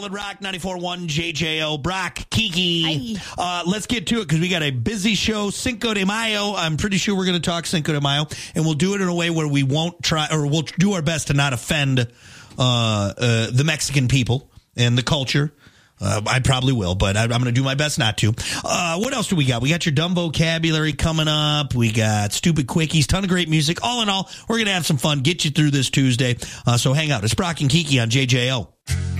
Rock 94.1 JJO, Brock, Kiki. Let's get to it because we got a busy show. Cinco de Mayo. I'm pretty sure we're going to talk Cinco de Mayo, and we'll do it in a way where we won't try, or we'll do our best to not offend the Mexican people and the culture. I probably will, but I'm going to do my best not to. What else do we got? We got your dumb vocabulary coming up. We got stupid quickies, ton of great music. All in all, we're going to have some fun, get you through this Tuesday. So hang out. It's Brock and Kiki on JJO.